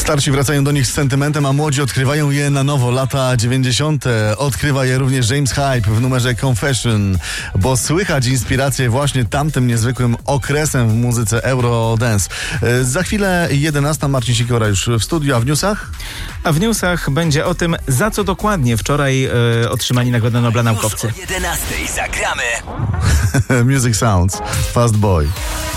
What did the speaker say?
Starsi wracają do nich z sentymentem, a młodzi odkrywają je na nowo. Lata 90. Odkrywa je również James Hype w numerze Confession, bo słychać inspirację właśnie tamtym niezwykłym okresem w muzyce Eurodance. Za chwilę 11. Marcin Sikora już w studiu, a w newsach? A w newsach będzie o tym, za co dokładnie wczoraj otrzymali Nagrodę Nobla naukowcy. Już o 11 zagramy. Music Sounds, Fast Boy.